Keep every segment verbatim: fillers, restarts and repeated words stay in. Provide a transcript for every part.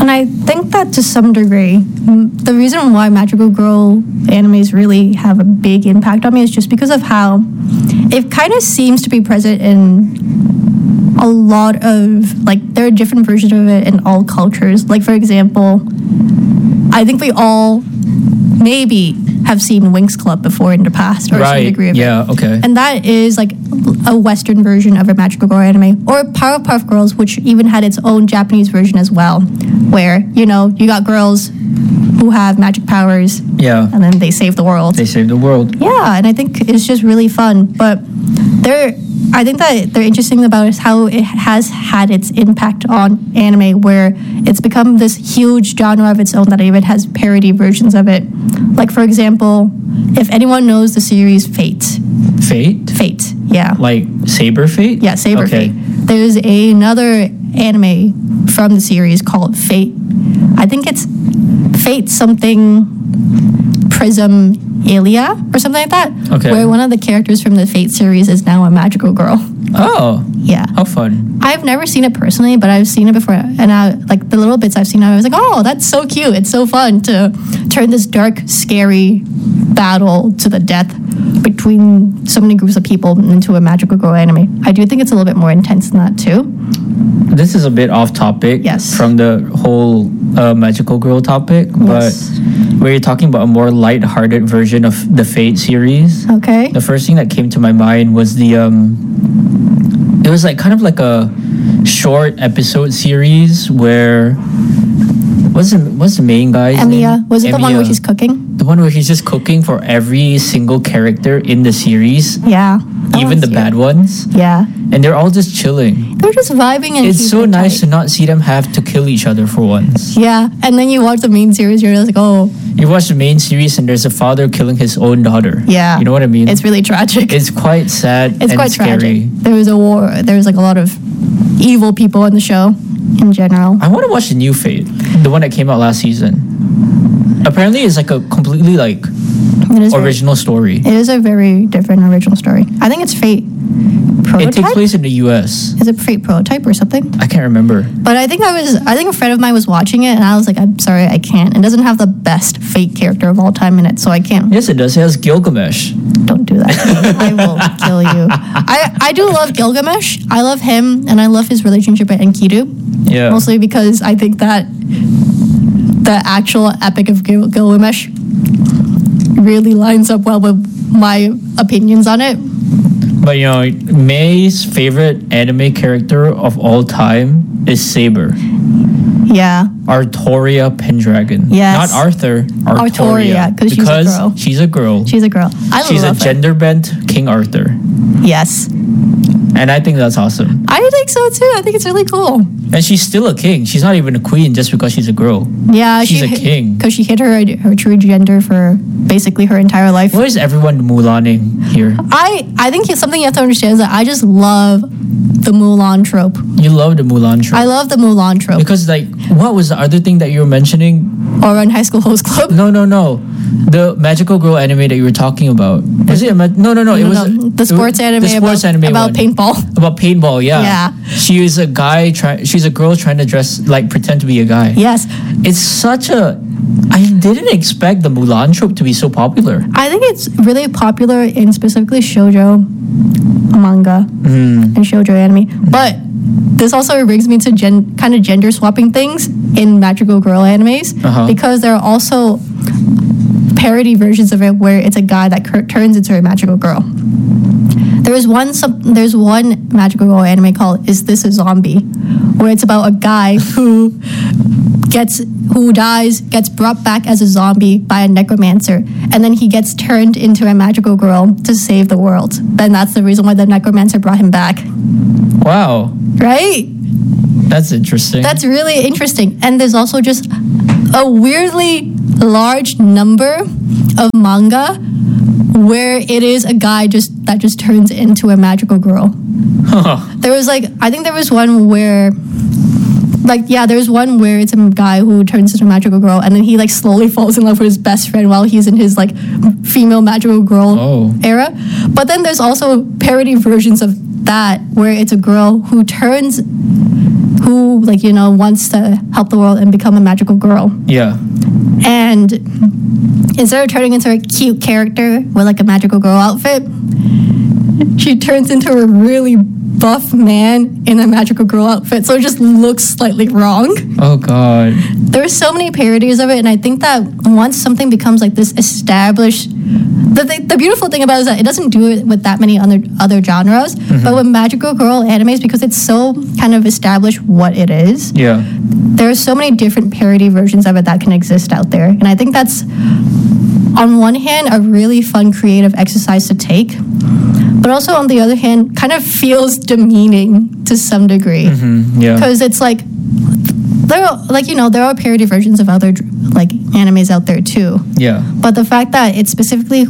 And I think that to some degree, the reason why magical girl animes really have a big impact on me is just because of how it kind of seems to be present in a lot of, like, there are different versions of it in all cultures. Like, for example, I think we all maybe have seen Winx Club before in the past, or right. some degree of yeah, it. okay. And that is like a Western version of a magical girl anime, or Powerpuff Girls, which even had its own Japanese version as well, where, you know, you got girls who have magic powers, yeah, and then they save the world. They save the world. Yeah, and I think it's just really fun. But they're, I think that they're interesting about is how it has had its impact on anime, where it's become this huge genre of its own that even has parody versions of it. Like, for example, if anyone knows the series Fate. Fate? Fate, yeah. Like Saber Fate? Yeah, Saber okay. Fate. There's a, another anime from the series called Fate. I think it's Fate something Prism Ilia or something like that. Okay. Where one of the characters from the Fate series is now a magical girl. Oh. Yeah. How fun. I've never seen it personally, but I've seen it before. And I, like the little bits I've seen, I was like, oh, that's so cute. It's so fun to turn this dark, scary battle to the death between so many groups of people into a magical girl anime. I do think it's a little bit more intense than that too. This is a bit off topic yes. from the whole uh, magical girl topic, yes. but we're talking about a more light-hearted version of the Fate series. Okay. The first thing that came to my mind was the um it was like kind of like a short episode series where what's the, what's the main guy's Emiya. name? Was it the one Emiya. where he's cooking? The one where he's just cooking for every single character in the series. Yeah. Even the bad ones. Yeah. And they're all just chilling. They're just vibing and it's so keeping nice tight. to not see them have to kill each other for once. Yeah. And then you watch the main series, you're like, oh. You watch the main series and there's a father killing his own daughter. Yeah. You know what I mean? It's really tragic. It's quite sad it's and quite scary. tragic. There was a war. There was like a lot of evil people in the show in general. I want to watch the new Fate, the one that came out last season. Apparently, it's like a completely like original very, story. It is a very different original story. I think it's Fate Prototype. It takes place in the U S. Is it Fate Prototype or something? I can't remember. But I think I was. I think a friend of mine was watching it, and I was like, "I'm sorry, I can't." It doesn't have the best Fate character of all time in it, so I can't. Yes, it does. It has Gilgamesh. Don't do that. I will kill you. I I do love Gilgamesh. I love him, and I love his relationship with Enkidu. Yeah. Mostly because I think that the actual epic of Gil- Gilgamesh really lines up well with my opinions on it. But you know, May's favorite anime character of all time is Saber. Yeah. Artoria Pendragon. Yes. Not Arthur. Artoria. Artoria, she's a girl. she's a girl. She's a girl. I she's love a gender bent King Arthur. her. Yes. And I think that's awesome. I think so too. I think it's really cool. And she's still a king. She's not even a queen just because she's a girl. Yeah, she's she, a king. Because she hid her her true gender for basically her entire life. Why is everyone Mulaning here? I I think something you have to understand is that I just love the Mulan trope. You love the Mulan trope. I love the Mulan trope. Because like, what was the other thing that you were mentioning? Or on High School Host Club. No, no, no. The magical girl anime that you were talking about. Was it? A ma- no, no, no. It No, was no, the sports it, anime the sports about, anime about one. paintball. About paintball, yeah. Yeah. She is a guy trying. She's a girl trying to dress like pretend to be a guy. Yes. It's such a. I didn't expect the Mulan trope to be so popular. I think it's really popular in specifically shoujo manga Mm. and shoujo anime. But this also brings me to gen- kind of gender swapping things in magical girl animes Uh-huh. because there are also parody versions of it where it's a guy that cur- turns into a magical girl. There is one sub- there's one magical girl anime called Is This a Zombie? Where it's about a guy who gets who dies, gets brought back as a zombie by a necromancer, and then he gets turned into a magical girl to save the world. Then that's the reason why the necromancer brought him back. Wow. Right? That's interesting. That's really interesting. And there's also just a weirdly large number of manga where it is a guy just that just turns into a magical girl. Huh. There was like, I think there was one where, like, yeah, there's one where it's a guy who turns into a magical girl and then he like slowly falls in love with his best friend while he's in his like female magical girl Oh. era. But then there's also parody versions of that where it's a girl who turns, who, like, you know, wants to help the world and become a magical girl. Yeah. And instead of turning into a cute character with like a magical girl outfit, she turns into a really buff man in a magical girl outfit. So it just looks slightly wrong. Oh God. There are so many parodies of it, and I think that once something becomes like this established, the, the, the beautiful thing about it is that it doesn't do it with that many other other genres, mm-hmm. but with magical girl animes, because it's so kind of established what it is. Yeah. There are so many different parody versions of it that can exist out there, and I think that's, on one hand, a really fun creative exercise to take, but also on the other hand, kind of feels demeaning to some degree. Mm-hmm. Yeah. Because it's like, there are, like, you know, there are parody versions of other like animes out there too. Yeah. But the fact that it's specifically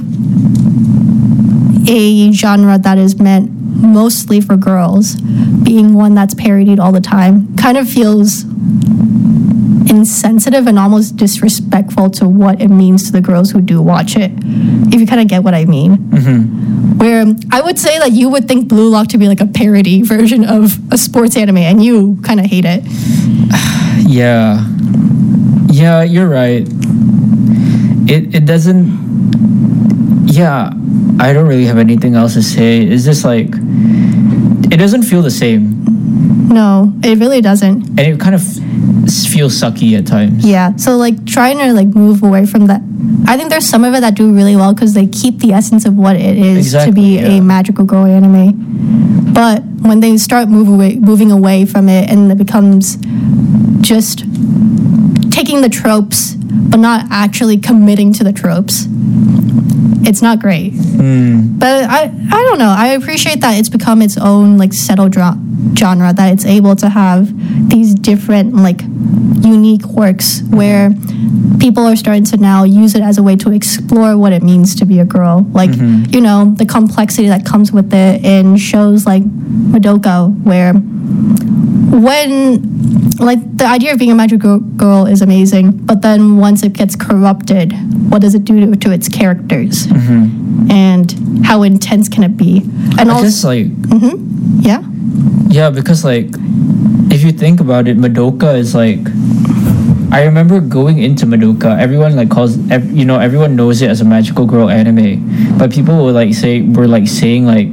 a genre that is meant mostly for girls, being one that's parodied all the time, kind of feels insensitive and almost disrespectful to what it means to the girls who do watch it, if you kind of get what I mean. Mm-hmm. Where I would say that you would think Blue Lock to be like a parody version of a sports anime, and you kind of hate it. Yeah. Yeah, you're right. It it doesn't... Yeah, I don't really have anything else to say. It's just like... It doesn't feel the same. No, it really doesn't. And it kind of feels sucky at times. Yeah, so like trying to like move away from that. I think there's some of it that do really well because they keep the essence of what it is exactly, to be yeah. a magical girl anime. But when they start move away, moving away from it, and it becomes just taking the tropes but not actually committing to the tropes, it's not great. Mm. But I, I don't know. I appreciate that it's become its own like settled dra- genre, that it's able to have these different like unique works where people are starting to now use it as a way to explore what it means to be a girl. Like, mm-hmm. you know, the complexity that comes with it in shows like Madoka, where when like the idea of being a magical girl is amazing, but then once it gets corrupted, what does it do to, to its characters? Mm-hmm. And how intense can it be? And I also, guess like mm-hmm, yeah, yeah, because like if you think about it, Madoka is like, I remember going into Madoka, everyone like calls, ev- you know, everyone knows it as a magical girl anime, but people would like say, were like saying like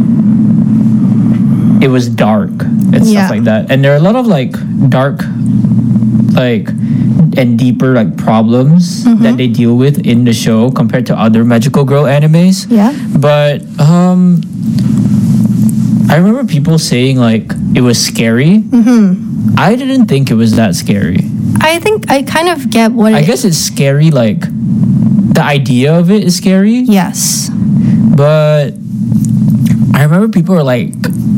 it was dark and yeah. stuff like that. And there are a lot of like dark, like, and deeper like problems mm-hmm. that they deal with in the show compared to other magical girl animes. Yeah. But um, I remember people saying like it was scary. Mm-hmm. I didn't think it was that scary. I think I kind of get what it I guess it's scary, like the idea of it is scary. Yes. But I remember people were like,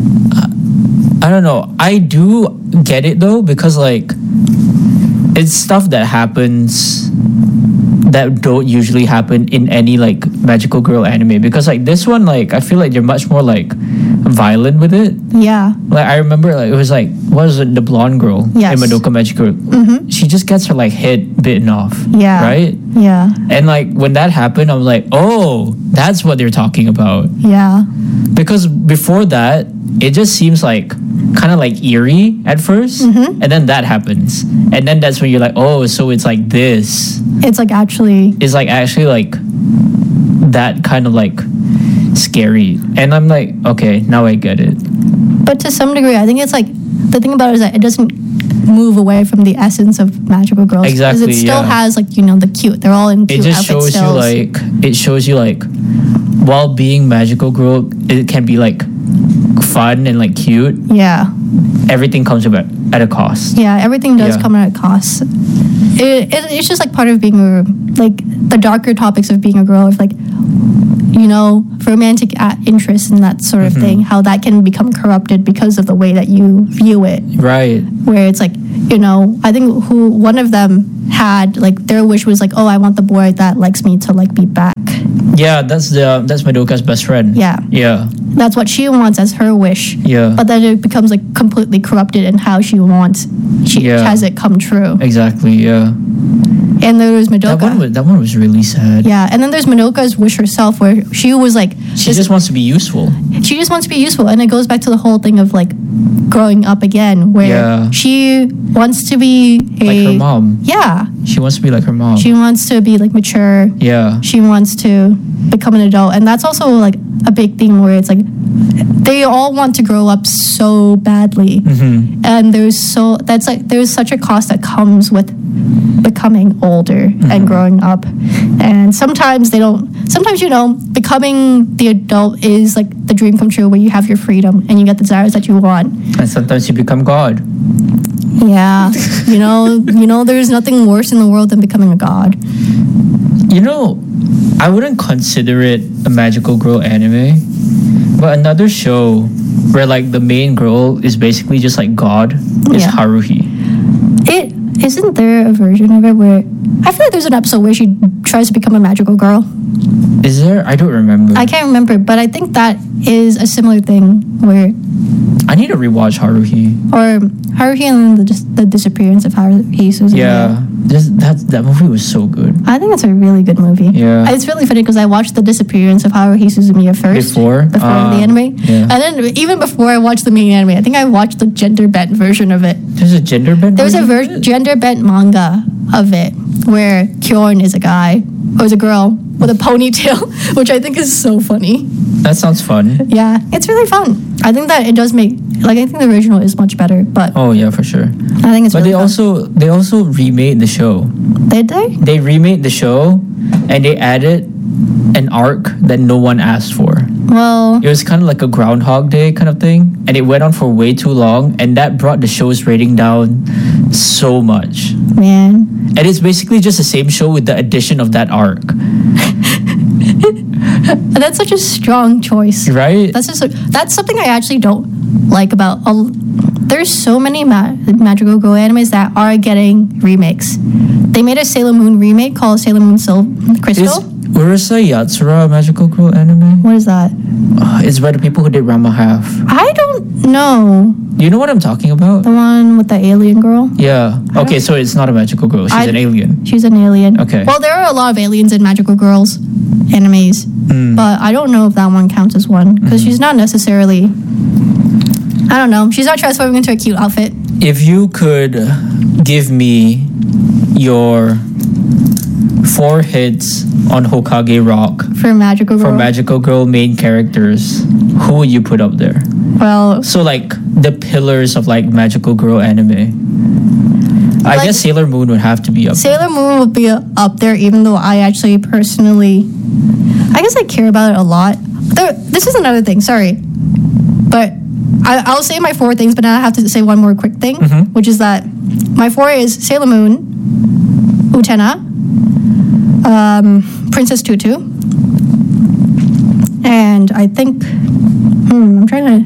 I don't know. I do get it though, because like it's stuff that happens that don't usually happen in any like magical girl anime, because like this one, like I feel like they're much more like violent with it. Yeah. Like I remember like it was like, what was it, the blonde girl yes. in Madoka Magical Girl? Mm-hmm. She just gets her like head bitten off. Yeah. Right? Yeah. And like when that happened, I was like, oh, that's what they're talking about. Yeah. Because before that, it just seems like kind of like eerie at first, mm-hmm. and then that happens, and then that's when you're like, oh, so it's like this. It's like actually. It's like actually like that kind of like scary, and I'm like, okay, now I get it. But to some degree, I think it's like the thing about it is that it doesn't move away from the essence of magical girls. Exactly. Because it still yeah. has like, you know, the cute. They're all in cute It just outfit shows stills. you like it shows you like while being magical girl, it can be like fun and like cute. Yeah. Everything comes about at a cost. Yeah, everything does Yeah. come at a cost. It, it, it's just like part of being a, like the darker topics of being a girl, of like, you know, romantic a- interest and that sort of Mm-hmm. thing, how that can become corrupted because of the way that you view it. Right. Where it's like, you know, I think who one of them had like their wish was like, oh, I want the boy that likes me to like be back. Yeah, that's the that's Madoka's best friend. Yeah. Yeah. That's what she wants as her wish. Yeah. But then it becomes like completely corrupted in how she wants, she Yeah. has it come true. Exactly. Yeah. And there was Madoka. That one was, that one was really sad. Yeah, and then there's Madoka's wish herself, where she was like, She just wants to be useful. she just wants to be useful, and it goes back to the whole thing of like growing up again, where Yeah. she wants to be a Like her mom. yeah, She wants to be like her mom. she wants to be like mature. yeah. She wants to become an adult, and that's also like a big thing where it's like they all want to grow up so badly, Mm-hmm. and there's so that's like there's such a cost that comes with becoming older Mm-hmm. and growing up, and sometimes they don't sometimes you know becoming the adult is like the dream come true where you have your freedom and you get the desires that you want. And sometimes you become God. Yeah, you know you know there's nothing worse in the world than becoming a god. You know, I wouldn't consider it a magical girl anime, but another show where like the main girl is basically just like God is Yeah. Haruhi. It isn't there a version of it where I feel like there's an episode where she tries to become a magical girl. Is there? I don't remember. I can't remember, but I think that is a similar thing where I need to rewatch Haruhi. or Haruhi and the, dis- the disappearance of Haruhi Suzumiya. Yeah, just that that movie was so good. I think it's a really good movie. Yeah. It's really funny because I watched the disappearance of Haruhi Suzumiya first. Before? Before Ah, the anime. yeah. And then even before I watched the main anime, I think I watched the gender bent version of it. There's a gender bent. There's a version of ver- it? gender bent manga of it where Kyorn is a guy, or is a girl with a ponytail, which I think is so funny. That sounds fun. Yeah, it's really fun. I think that it does make like I think the original is much better, but Oh yeah, for sure. I think it's But really they fun. also they also remade the show. Did they? They remade the show, and they added an arc that no one asked for. Well, It was kind of like a Groundhog Day kind of thing, and it went on for way too long, and that brought the show's rating down so much. man. And it's basically just the same show with the addition of that arc, That's such a strong choice. right? That's just a, that's something I actually don't like about. A, there's so many ma- magical girl animes that are getting remakes. They made a Sailor Moon remake called Sailor Moon Sil- Is Crystal. Urusei Yatsura a magical girl anime? What is that? Uh, it's by the people who did Rama Half. I don't know. Do you know what I'm talking about? The one with the alien girl. Yeah. Okay, so it's not a magical girl. She's I- an alien. She's an alien. Okay. Well, there are a lot of aliens in magical girls animes, Mm. but I don't know if that one counts as one because she's not necessarily. I don't know. She's not transforming into a cute outfit. If you could give me your four hits on Hokage Rock For magical girl. for magical girl main characters, who would you put up there? Well, So like the pillars of like magical girl anime. I Like- guess Sailor Moon would have to be up. Sailor Moon would be up there, even though I actually personally, I guess I care about it a lot. There, this is another thing. Sorry, but I, I'll say my four things, but now I have to say one more quick thing, Mhm. which is that my four is Sailor Moon, Utena, um, Princess Tutu, and I think hmm, I'm trying to.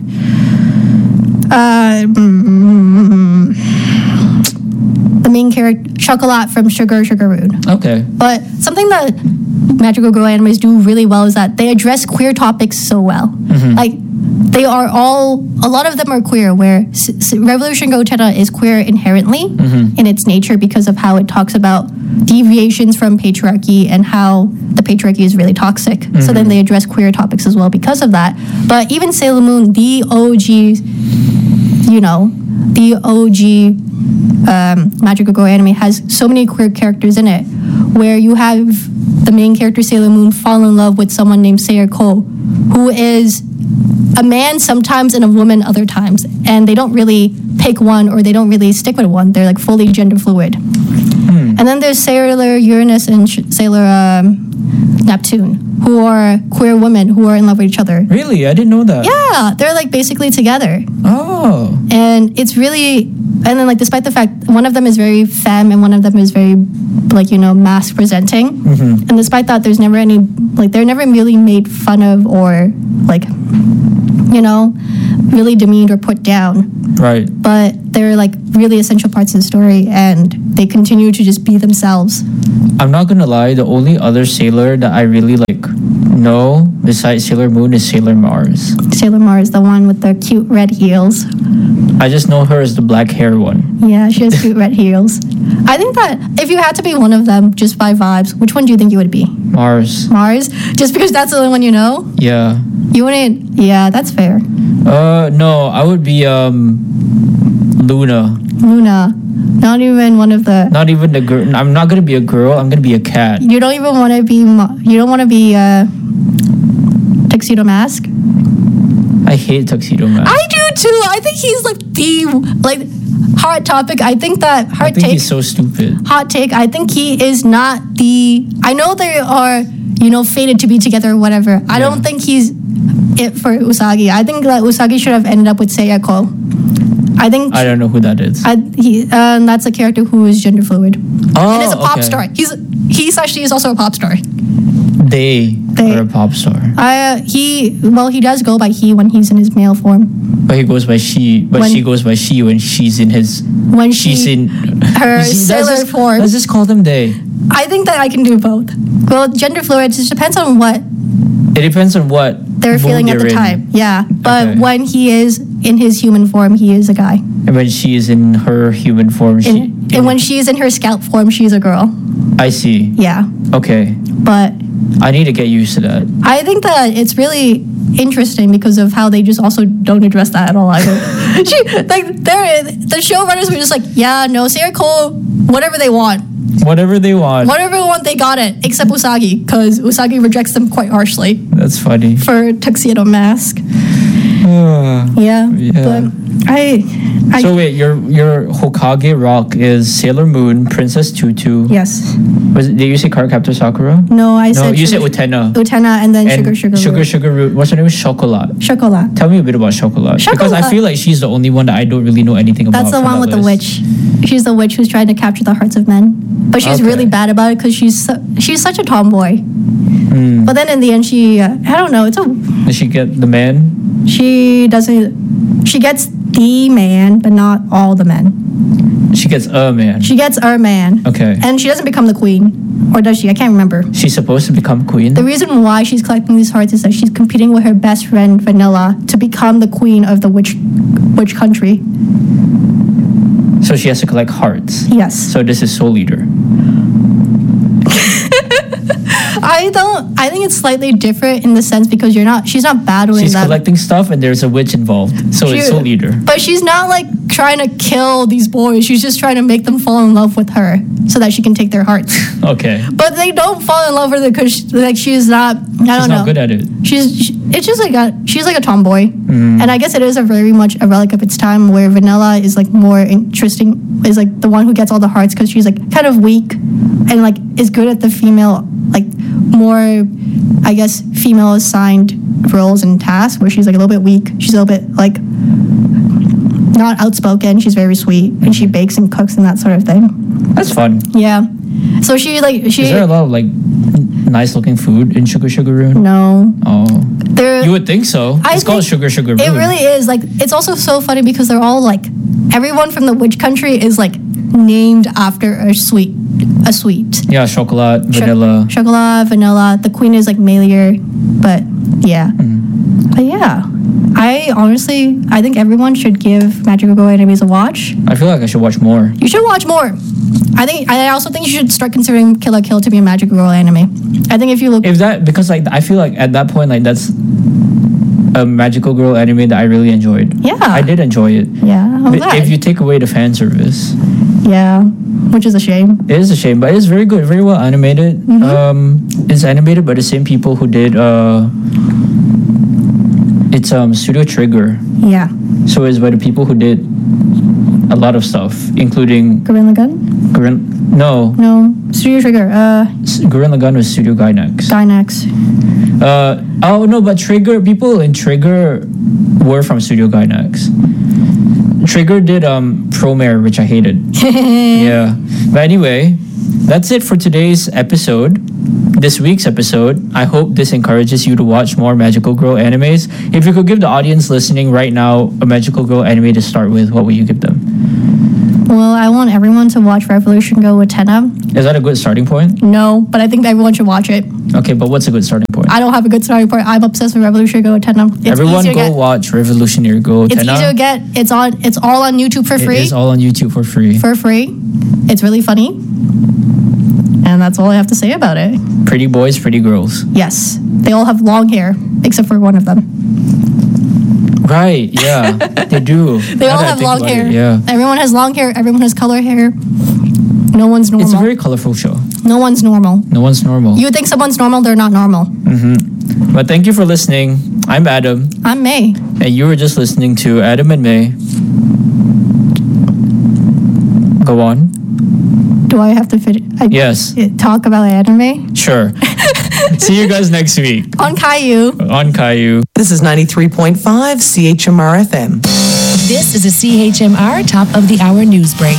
Uh, mm, the main character, Chocolat from Sugar Sugar Rude. Okay. But something that magical girl animes do really well is that they address queer topics so well. Mhm. Like they are all, a lot of them are queer. Where S- S- Revolution Gotena is queer inherently Mhm. in its nature because of how it talks about deviations from patriarchy and how the patriarchy is really toxic. So then they address queer topics as well because of that. But even Sailor Moon, the O G, you know, the O G um, magical girl anime has so many queer characters in it, where you have the main character Sailor Moon fall in love with someone named Sayer Ko, who is a man sometimes and a woman other times, and they don't really pick one or they don't really stick with one. They're like fully gender fluid. Hmm. And then there's Sailor Uranus and Sh- Sailor um, Neptune, who are queer women who are in love with each other. Really? I didn't know that. Yeah, they're like basically together. Oh. And it's really, and then like despite the fact one of them is very femme and one of them is very like, you know, mask presenting, Mhm. and despite that there's never any, like they're never really made fun of or like, you know, really demeaned or put down, Right. but they're like really essential parts of the story and they continue to just be themselves. I'm not gonna lie, the only other sailor that I really like know besides Sailor Moon is Sailor Mars. Sailor Mars, the one with the cute red heels. I just know her as the black hair one. Yeah, she has cute red heels. I think that if you had to be one of them just by vibes, which one do you think you would be? Mars. Mars, just because that's the only one you know. Yeah. You wouldn't. Yeah, that's fair. Uh, no, I would be um, Luna. Luna, not even one of the. Not even the girl. I'm not gonna be a girl. I'm gonna be a cat. You don't even want to be. Mo- You don't want to be uh, Tuxedo Mask. I hate Tuxedo Mask. I do too. I think he's like the like hot topic. I think that hot I think take. he's so stupid. Hot take. I think he is not the. I know they are, you know, fated to be together or whatever. I Yeah. don't think he's it for Usagi. I think that Usagi should have ended up with Sayako. I think. I don't know who that is. I, he, um, that's a character who is gender fluid. Oh, And is a pop okay. star. He's he's actually is also a pop star. They, They. are a pop star. Uh, he well he does go by he when he's in his male form. But he goes by she. But When- she goes by she when she's in his. When She's she, in her You see, let's sailor just- form. Let's just call them they. I think that I can do both. Well, gender fluid it just depends on what It depends on what they're mood feeling at the you're in. time. Yeah, but Okay. when he is in his human form, he is a guy. And when she is in her human form, she. And, and when she is in her scout form, she's a girl. I see. Yeah, Okay, but I need to get used to that. I think that it's really interesting because of how they just also don't address that at all either. she, like they're the showrunners were just like, yeah, no, Sarah Cole, whatever they want, Whatever they want. whatever they want, they got it, except Usagi, because Usagi rejects them quite harshly That's funny. for Tuxedo Mask. Uh, Yeah, Yeah. but I, I so wait, your your Hokage rock is Sailor Moon, Princess Tutu. yes, Was it, did you say Cardcaptor Sakura? no, I No, said you said sugar, Utena. Utena, and then And sugar, sugar, sugar, root. sugar root. What's her name? Chocolat. Chocolat. Tell me a bit about Chocolat. Because I Chocolat- feel like she's the only one that I don't really know anything about. That's the from one that with the list. witch. She's the witch who's trying to capture the hearts of men, but she's Okay. really bad about it because she's su- she's such a tomboy. Mm. But then in the end, she uh, I don't know. It's a Did she get the man? she doesn't she gets the man, but not all the men. She gets a man. She gets our man, Okay. and she doesn't become the queen, or does she? I can't remember. She's supposed to become queen. The reason why she's collecting these hearts is that she's competing with her best friend Vanilla to become the queen of the witch witch country. So she has to collect hearts. Yes. So this is Soul Eater. I don't. I think it's slightly different in the sense because you're not. She's not battling She's them. collecting stuff and there's a witch involved. So it's She- Soul Eater. But she's not like trying to kill these boys. She's just trying to make them fall in love with her so that she can take their hearts. Okay. But they don't fall in love with her because she, like she's not. I don't She's know. not good at it. She's. She, it's just like a. She's like a tomboy, Mm. and I guess it is a very much a relic of its time where Vanilla is like more interesting. Is like the one who gets all the hearts because she's like kind of weak, and like is good at the female like more. I guess female assigned roles and tasks where she's like a little bit weak. She's a little bit like not outspoken. She's very sweet and she bakes and cooks and that sort of thing. That's fun. Yeah. So she like she Is there a lot of like nice looking food in Sugar Sugar Rune? no. Oh. There You would think so. I It's called think Sugar Sugar Rune. it really is like it's also so funny because they're all like everyone from the witch country is like named after a sweet a sweet. Yeah, chocolate, Cho- vanilla. chocolate, vanilla. The queen is like Melior, but yeah. Mm. But yeah. I honestly I think everyone should give Magical Girl Enemies a watch. I feel like I should watch more. You should watch more. I think I also think you should start considering Kill la Kill to be a Magical Girl anime. I think if you look If that, because like I feel like at that point, like that's a magical girl anime that I really enjoyed. Yeah. I did enjoy it. yeah, I'm But glad. if you take away the fan service, yeah, which is a shame. it is a shame, but it's very good, very well animated. Mm-hmm. Um, it's animated by the same people who did uh, it's um Studio Trigger, Yeah. so it's by the people who did a lot of stuff, including Gorilla Gun? Gurren. No, No. Studio Trigger. Uh, S- Gurren Lagann was Studio Gainax. Dynax. Uh, oh no, but Trigger people in Trigger were from Studio Gainax. Trigger did um Promare, which I hated. Yeah, but anyway, that's it for today's episode. This week's episode. I hope this encourages you to watch more Magical Girl animes. If you could give the audience listening right now a Magical Girl anime to start with, what would you give them? Well, I want everyone to watch Revolution Go with Tenna. Is that a good starting point? No, but I think everyone should watch it. Okay, but what's a good starting point? I don't have a good starting point. I'm obsessed with Revolution Go with Tenna. It's Everyone easier go to get. watch Revolutionary Go It's Tenna. easier to get. It's on. It's all on YouTube for It free. is all on YouTube for free. For free. It's really funny. And that's all I have to say about it. Pretty boys, pretty girls. Yes. They all have long hair, except for one of them. Right, yeah. They do. They Now all that I have think long about hair. it, yeah. Everyone has long hair. Everyone has color hair. No one's normal. It's a very colorful show. No one's normal. No one's normal. You would think someone's normal, they're not normal. Mm-hmm. But thank you for listening. I'm Adam. I'm May. And you were just listening to Adam and May. Go on. Do I have to fit? I, Yes. Talk about anime Sure. See you guys next week on Caillou. on Caillou. This is ninety-three point five C H M R F M. This is a C H M R top of the hour news break.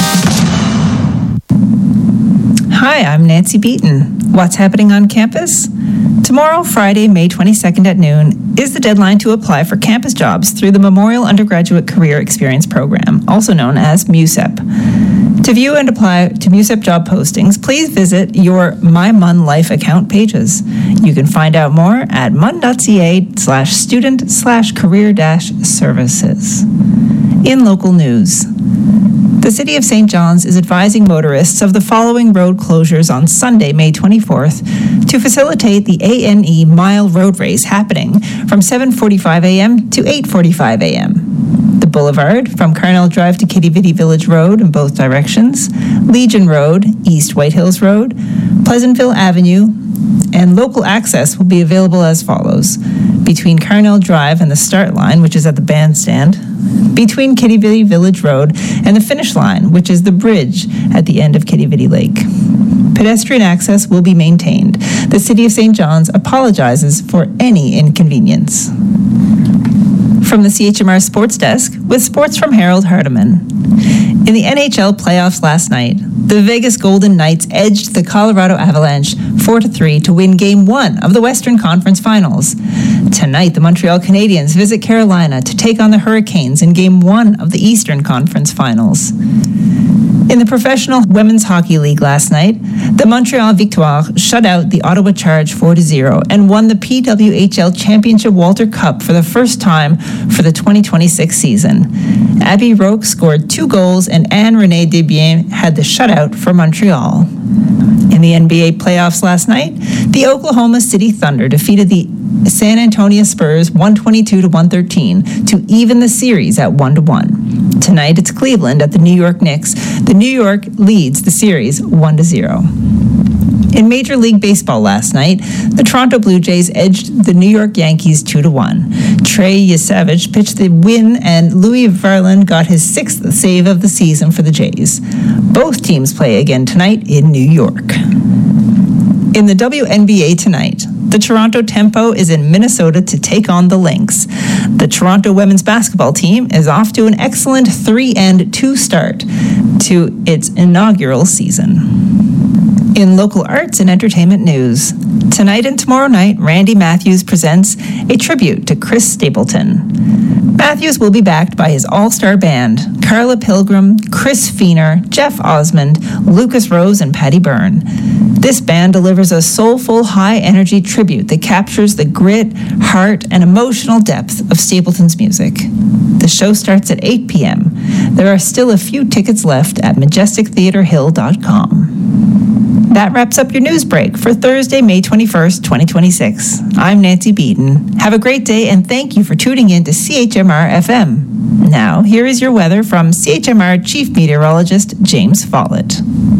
Hi, I'm Nancy Beaton. What's happening on campus? Tomorrow, Friday, May twenty-second at noon, is the deadline to apply for campus jobs through the Memorial Undergraduate Career Experience Program, also known as MUSEP. To view and apply to MUSEP job postings, please visit your My Mun Life account pages. You can find out more at mun.ca slash student slash career dash services. In local news, the City of Saint John's is advising motorists of the following road closures on Sunday, May twenty-fourth, to facilitate the A N E Mile Road Race happening from seven forty-five a.m. to eight forty-five a.m. The Boulevard from Carnell Drive to Kitty Vitty Village Road in both directions, Legion Road, East White Hills Road, Pleasantville Avenue, and local access will be available as follows. Between Carnell Drive and the start line, which is at the bandstand, between Kitty Vitty Village Road and the finish line, which is the bridge at the end of Kitty Vitty Lake. Pedestrian access will be maintained. The City of Saint John's apologizes for any inconvenience. From the C H M R Sports Desk, with sports from Harold Hardiman. In the N H L playoffs last night, the Vegas Golden Knights edged the Colorado Avalanche four to three to win Game one of the Western Conference Finals. Tonight, the Montreal Canadiens visit Carolina to take on the Hurricanes in Game one of the Eastern Conference Finals. In the Professional Women's Hockey League last night, the Montreal Victoire shut out the Ottawa Charge four to zero and won the P W H L Championship Walter Cup for the first time for the twenty twenty-six season. Abby Roque scored two goals and Anne-Renee Desbiens had the shutout for Montreal. In the N B A playoffs last night, the Oklahoma City Thunder defeated the San Antonio Spurs one twenty-two to one thirteen to even the series at one to one. Tonight, it's Cleveland at the New York Knicks. The New York leads the series one to zero. In Major League Baseball last night, the Toronto Blue Jays edged the New York Yankees two to one. Trey Yesavage pitched the win, and Louis Varland got his sixth save of the season for the Jays. Both teams play again tonight in New York. In the W N B A tonight, the Toronto Tempo is in Minnesota to take on the Lynx. The Toronto women's basketball team is off to an excellent three and two start to its inaugural season. In local arts and entertainment news, tonight and tomorrow night, Randy Matthews presents a tribute to Chris Stapleton. Matthews will be backed by his all-star band, Carla Pilgrim, Chris Feener, Jeff Osmond, Lucas Rose, and Patty Byrne. This band delivers a soulful, high-energy tribute that captures the grit, heart, and emotional depth of Stapleton's music. The show starts at eight p.m. There are still a few tickets left at majestic theater hill dot com. That wraps up your news break for Thursday, May twenty-first, twenty twenty-six. I'm Nancy Beaton. Have a great day, and thank you for tuning in to C H M R F M. Now, here is your weather from C H M R Chief Meteorologist James Follett.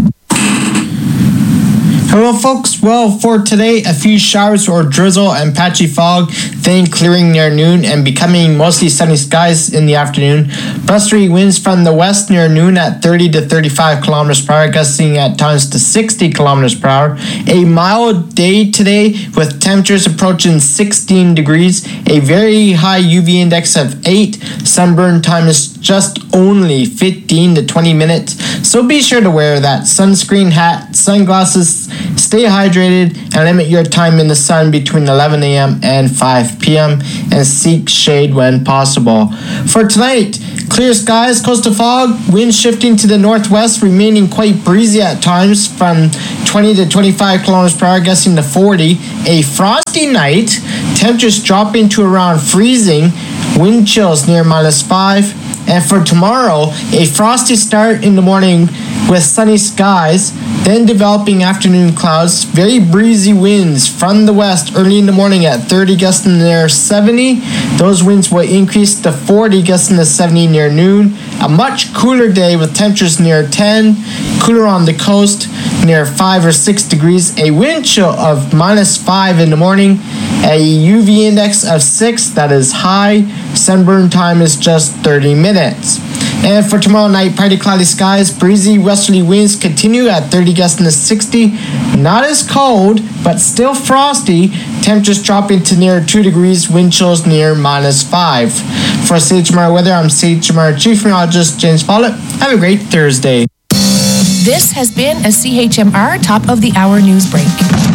Hello folks, well for today a few showers or drizzle and patchy fog, then clearing near noon and becoming mostly sunny skies in the afternoon. Blustery winds from the west near noon at thirty to thirty-five kilometers per hour, gusting at times to sixty kilometers per hour. A mild day today with temperatures approaching sixteen degrees, a very high U V index of eight, sunburn time is just only fifteen to twenty minutes, so be sure to wear that sunscreen hat, sunglasses, stay hydrated, and limit your time in the sun between eleven a.m. and five p.m. and seek shade when possible. For tonight, clear skies, coastal fog, wind shifting to the northwest, remaining quite breezy at times from twenty to twenty-five kilometers per hour, gusting to forty. A frosty night, temperatures dropping to around freezing, wind chills near minus five. And for tomorrow, a frosty start in the morning with sunny skies, Then developing afternoon clouds, very breezy winds from the west early in the morning at thirty gusts near seventy. Those winds will increase to forty gusts in the seventy near noon. A much cooler day with temperatures near ten, cooler on the coast near five or six degrees. A wind chill of minus five in the morning. A U V index of six, that is high. Sunburn time is just thirty minutes. And for tomorrow night, partly cloudy skies, breezy westerly winds continue at thirty gusts in the sixty. Not as cold, but still frosty. Temperatures dropping to near two degrees, wind chills near minus five. For C H M R Weather, I'm C H M R Chief Meteorologist James Follett. Have a great Thursday. This has been a C H M R Top of the Hour News Break.